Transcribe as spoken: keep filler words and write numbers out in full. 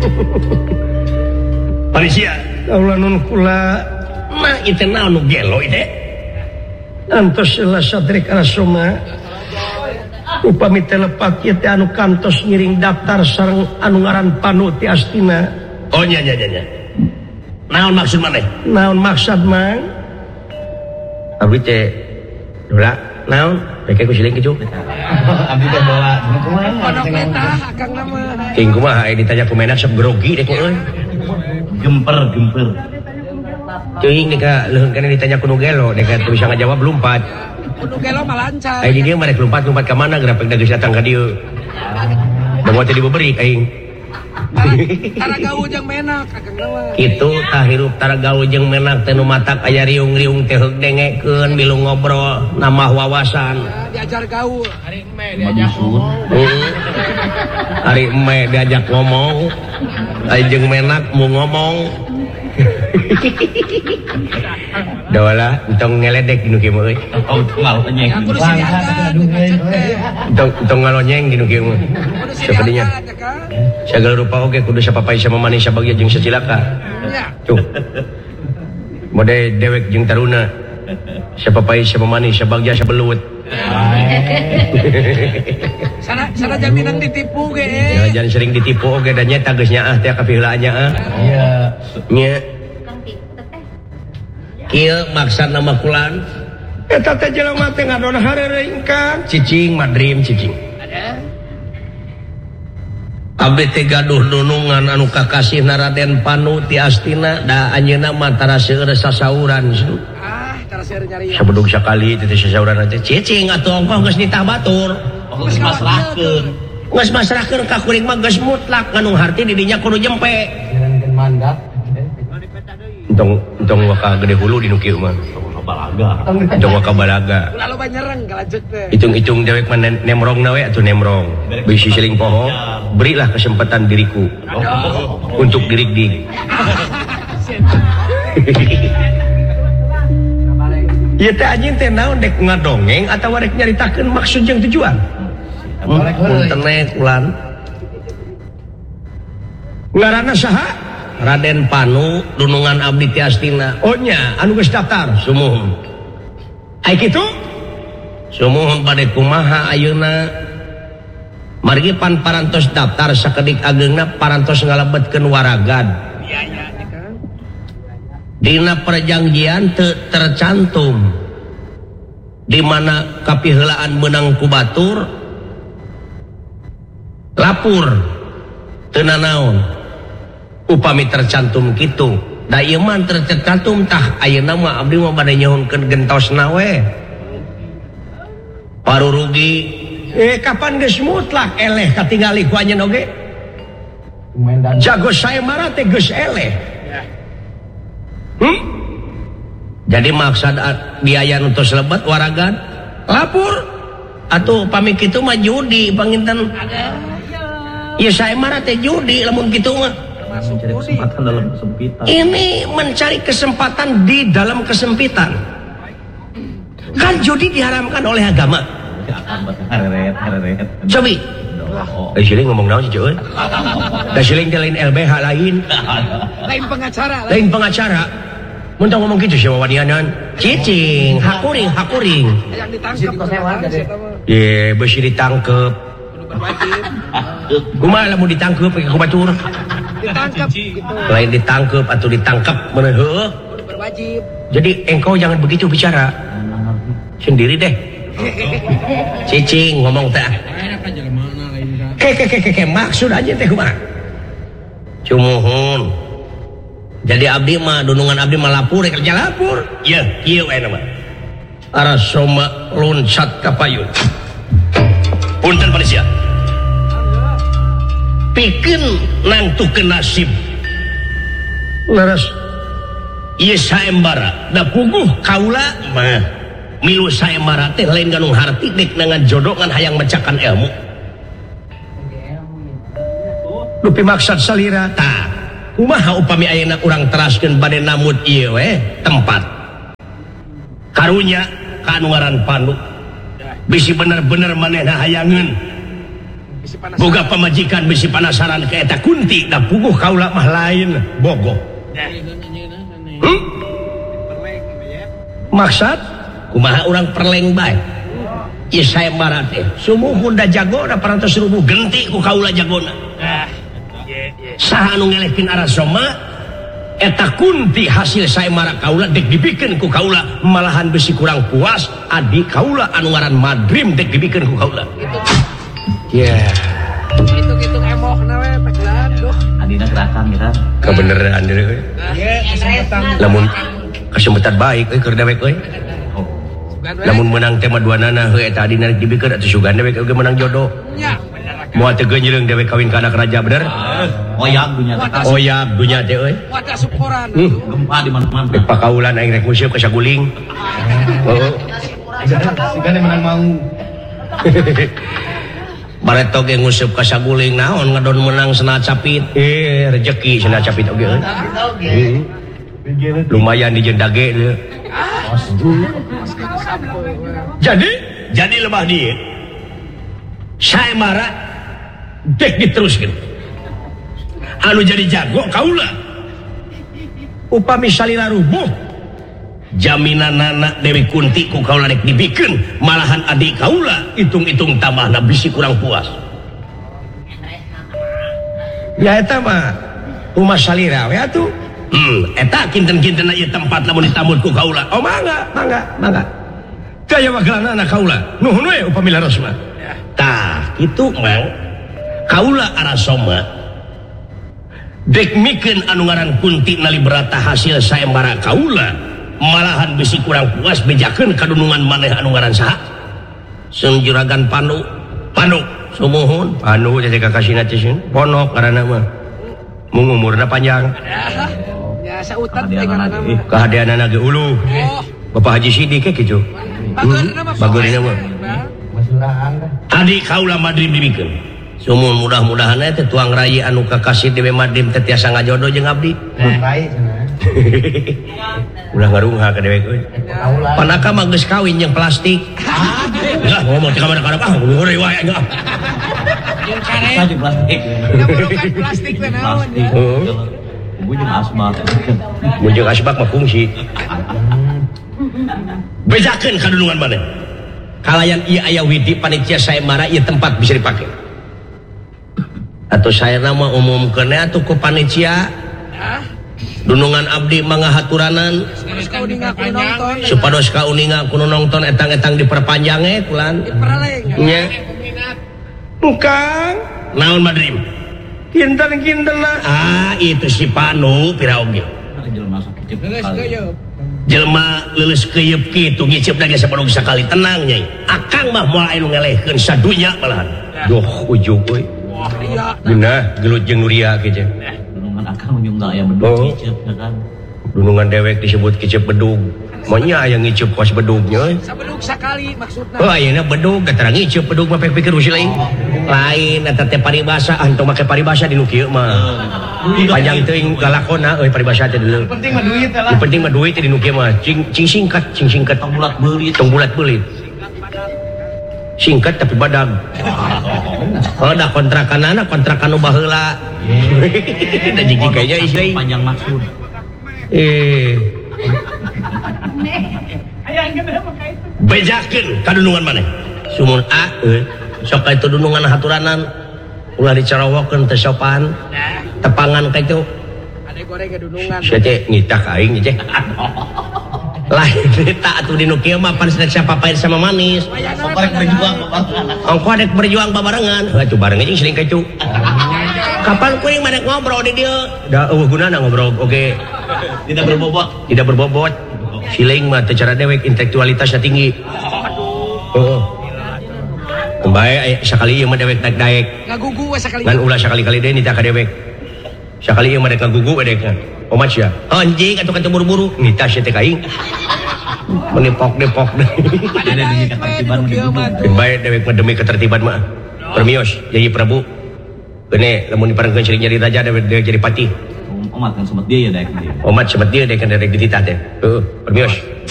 Manusia kaulah nun kula nah itu naon nu gelo itu antos lah sadrek arasoma upami telepak ieu teh anu kantos ngiring daftar sareng anu ngaran Panu ti Astina. Oh nya nya nya naon maksud maneh naon maksud mang abdi teh dola naon pake ku siling kicu abdi teh dola pondok eta akang nama ting kumaha aya ditanya ku menak sok grogi deh ku euy gemper gemper ceuing deka leuheung kana ditanya ku nu gelo deka teu bisa ngajawab lompat kudu gelo mah lancar ai di dieu mah rek lompat-lompat ka mana grapek da geus datang ka dieu da moal teh dibeuberik aing tara gaul jeung menak akang nama kitu tah hirup tara gaul jeung menak teh nu matak aya riung-riung teh heug dengekeun milu ngobrol nambah wawasan diajar gaul hari eme diajak ngomong hari eme diajak ngomong ai jeung menak mau ngomong dola entong ngeledek dinu kieu euy oh tunggal nyeng aku di sini ada entong entong ngalonyeng dinu kieu mah sapadinya sagala rupa oge kudu sapapai sama manis sabagya jeung sacilaka tuh mode dewek jeung taruna sapapai sama manis sabagya sabelut sana sana jaminan ditipu ge ya jangan sering ditipu oge da nya geus nyaah teh kapiheulaannya ah iya nya kieu maksudna mah kulan eta teh jelema teh ngadona hareureung kan cicing madrim cicing abdi teh gaduh nunungan anu kakasihna Raden Panu ti Astina da anjeunna mah tara seueur sasauran ah tara seueur nyari sabudug sakali teh sasauran teh cicing atuh ongkoh geus nitah batur geus masrahkeun geus masrahkeun ka kuring mah geus mutlak anu harti di dinya kudu jempe jalankeun mandat entong entong waka gede hulu di nu kieu mah balaga entong waka balaga lalu banyereng kalanjut teh hitung-hitung dewek mah nemrongna we atuh nemrong bisi siling poho berilah kesempatan diriku untuk dirig-dig ieu teh anjeun teh naon dek ngadongeng atawa rek nyaritakeun maksud jeung tujuan punten we kulan ngaranna saha Raden Panu dunungan abdi ti Astina. Oh nya anu geus daftar sumuhun. Ai kitu? Sumuhun bade kumaha ayeuna? Margi pan parantos daftar sakedik ageungna parantos ngalebetkeun waragad. iya iya kan Dina perjanjian teu tercantum di mana kapiheulaan meunang ku batur lapur teu nanaon. Upami tercantum kitu da ieu mah tercantum tah ayeuna mah abdi mah bade nyohonkeun gentosna we parurugi eh kapan geus mutlak eleh katingali ku anjeun oge jago saemara teh geus eleh hmm? Jadi maksud biaya nu tos lebet waragan lapur atuh upami kitu mah judi panginten ieu saemara teh judi lamun kitu mah mencari kesempatan dalam kesempitan. Ini mencari kesempatan di dalam kesempitan. Kan judi diharamkan oleh agama. Hareret, hareret. Cobi. Eh siling ngomong naon sih cuy? Da siling teh lain L B H lain. lain pengacara Lain pengacara. Mun tong ngomong kitu siapa wadianan? Cicing, hakuring, hakuring. yang ditangkap Ye, beusi ditangkep. berwajib Kumaha lamun ditangkep ke kubatur? ditangkap gitu Lain ditangkep atau ditangkap mana heuh? berwajib Jadi engkau jangan begitu bicara. Sendiri deh. Cicing ngomong teh. Ke ke ke ke maksud aja teh kumaha? Cumuhun. Jadi abdi mah dunungan abdi mah lapur kerja lapur. Iya, kieu we nama. Arasoma loncat ka payun. Punten manusia. Pikeun nangtukeun nasib. laras Ieu saembara da puguh kaula mah milu saembara teh lain ganung harti dek nangan jodoh ngan hayang mecakan ilmu. dupi maksud salira Tah, kumaha upami ayeuna urang teraskeun bade namut ieu we tempat. Karunya ka anu ngaran Panu. Bisi bener-bener manehna hayangeun boga pamajikan bisi panasaran ke eta Kunti da puguh kaula mah lain bogoh. Hmm? Maksud kumaha urang perleng bae. Ieu sayembara teh sumuhun da jago da parantos rubuh genti ku kaula jagona. Saha anu ngelehkeun Arasoma eta Kunti hasil sayembara kaula dek dibikeun ku kaula malahan bisi kurang puas adi kaula anu ngaran Madrim dek dibikeun ku kaula. Ya. Gitu-gitu emohna we teglan duh. Adina gerakan kita. Kebeneran deui euy. Lamun kesempatan baik euy keur dewek euy. Lamun menang tema dua nana heuh eta adina dibikeun atuh sugan dewek euy menang jodoh. Nya. Moal teu geunyeuleung dewek kawin ka anak raja bener? Oyak dunya teh. Oyak dunya teh euy. Wadah syukuran. Gempa di mana-mana. Dek pakaulan aing rek museum ka Saguling. Heeh. Sigana menang mau. Bareto ge nguseup ka Saguling naon ngadon menang cenah capit. Eh rezeki cenah capit oge euy. Heeh. Lumayan di jendage dia. Jadi, jadi lemah dia. Saya marah, dek diteruskan. Anu jadi jago kaula. Upami salila rubuh. Jaminan anak Dewi Kunti ku kaula dek dibikeun, malahan adik kaula hitung-hitung tambahna bisi kurang puas. Ya eta mah rumah salira we atuh. Hmm, eta kinten-kinten ieu tempat lamun ditambut ku kaula. Oh mangga, mangga, mangga. Kaya wagelanna anak kaula. Nuhun we upami laros mah. Tah, kitu mang. Kaula Arasoma dek mikeun anu ngaran Kunti nalibrata hasil sayembara kaula, malahan bisi kurang puas bejakeun kadunungan maneh anu ngaran saha? Seung Juragan Panu. Panu, sumuhun. Panu jadi kakasina teh sieun. Ponok karana mah. Mung umurna panjang. Ya sautat teh karana mah. Kahadeanana ge uluh. Oh. Bapak Haji Sidik ke kitu. Bageurna mah. Bageurna mah. Adik kaula Madrim dibikeun. Sumun mudah-mudahan teh tuang rai anu kakasih Dewe Madrim teh tiasa ngajodoh jeung abdi. Tuang rai cenah. Ulah ngarungha ka dewek euy. Panaka mah geus kawin jeung plastik. Lah ngomong teh ka mana-mana ah ngeureui wae nya. Jeung karet. Tadi plastik. Ngaburukan plastik teh naon ya. Heeh. Ibu jeung asbak. Mun jeung asbak mah fungsi. Bejakeun kadunungan maneh. Kalayan ieu aya widi panitia sayembara ieu tempat bisa dipake. Atau saya nama umumkeun atuh ku panitia. Dunungan abdi mangga haturanan supados kauninga kuno nonton etang-etang diperpanjang eh kulan nya bukan naon Madrim kinten-kinten ah itu si Panu piraoge jelema leuleus keuyeub kitu ngicep lagi sabarung sakali tenang nyai akang mah moal anu ngelehkeun sadunya malahan doh ujug euy wah iya beunah gelut jeung Nuria kieu Akang nyunggal aya bedug kicep kan. Dunungan dewek disebut kicep bedug. Monya aya ngicep kos bedugnya. Sabedug sakali maksudna. Oh ayeuna bedug katarang ngicep bedug mah pikir usi lain. Lain eta teh paribasa anu make paribasa di nu kieu mah. Panjang teuing galakona euy paribasa teh deuleu. Penting mah duit teh lah. Penting mah duit di nu kieu mah. Cing cing singkat, cing singkat tong bulat beulit. Tong bulat beulit. Singkat tapi badag. Oh dah kontrakanana kontrakan nu baheula. Da jigi kayaknya isai panjang maksud. Eh. Bejakeun kadunungan maneh. Sumun a euy. Sok ka itu dunungan haturanan ulah dicarawokeun teu sopan. Tepangan ka itu. Ade goreng ke dunungan. Sia teh ngitah ka aing teh. Lain eta atuh dinu kieu mah pan sedek sapapair sama manis. Sok berjuang babarengan. Ongko adek berjuang babarengan. Atuh bareng jeung sering kecu. Kapan kuring madek ngobrol di dieu? Da eueuh gunana ngobrol oge. Tidak berbobot. Tidak berbobot. Siling mah teu cara dewek intelektualitasna tinggi. Heeh. Bae sakali ieu mah dewek daek-daek. Ngagugu we sakali. Ngan ulah sakali-kali deui nita ka dewek. Sakali ieu mah dek ngagugu we dek. Omat sia. Anjing atuh katu buru-buru. Nita sia teh kaing. Menipok-depok deui. Ada demi ketertiban mah. Bae dewek mah demi ketertiban mah. Permios, Yai Prabu. Kene lamun diparengkeun ciri jadi raja dewek jadi pati. Omat kan sempat dia ya daek dia. Omat sempat dia dek kan dek dititah teh. Heeh, permios.